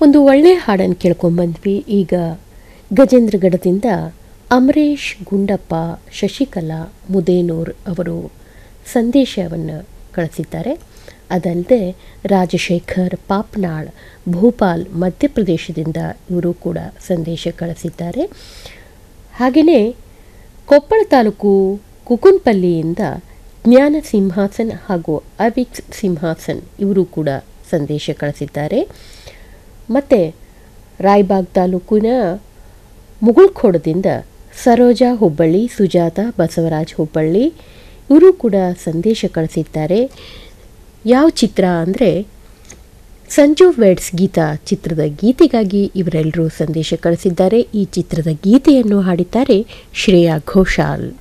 ಒಂದು ಒಳ್ಳೆಯ ಹಾಡನ್ನು ಕೇಳ್ಕೊಂಬಂದ್ವಿ. ಈಗ ಗಜೇಂದ್ರಗಢದಿಂದ ಅಮರೇಶ್ ಗುಂಡಪ್ಪ ಶಶಿಕಲಾ ಮುದೇನೂರ್ ಅವರು ಸಂದೇಶವನ್ನು ಕಳಿಸಿದ್ದಾರೆ. ಅದಲ್ಲದೆ ರಾಜಶೇಖರ್ ಪಾಪ್ನಾಳ್ ಭೋಪಾಲ್ ಮಧ್ಯಪ್ರದೇಶದಿಂದ ಇವರು ಕೂಡ ಸಂದೇಶ ಕಳಿಸಿದ್ದಾರೆ. ಹಾಗೆಯೇ ಕೊಪ್ಪಳ ತಾಲೂಕು ಕುಕುನ್ಪಲ್ಲಿಯಿಂದ ಜ್ಞಾನ ಸಿಂಹಾಸನ್ ಹಾಗೂ ಅವಿಕ್ಸ್ ಸಿಂಹಾಸನ್ ಇವರು ಕೂಡ ಸಂದೇಶ ಕಳಿಸಿದ್ದಾರೆ. ಮತ್ತು ರಾಯಬಾಗ್ ತಾಲೂಕಿನ ಮುಗುಳ್ಖೋಡದಿಂದ ಸರೋಜಾ ಹುಬ್ಬಳ್ಳಿ, ಸುಜಾತ ಬಸವರಾಜ್ ಹುಬ್ಬಳ್ಳಿ ಇವರು ಕೂಡ ಸಂದೇಶ ಕಳಿಸಿದ್ದಾರೆ. ಯಾವ ಚಿತ್ರ ಅಂದರೆ ಸಂಜು ವೆಡ್ಸ್ ಗೀತಾ ಚಿತ್ರದ ಗೀತೆಗಾಗಿ ಇವರೆಲ್ಲರೂ ಸಂದೇಶ ಕಳಿಸಿದ್ದಾರೆ. ಈ ಚಿತ್ರದ ಗೀತೆಯನ್ನು ಹಾಡಿದ್ದಾರೆ ಶ್ರೇಯಾ ಘೋಷಾಲ್.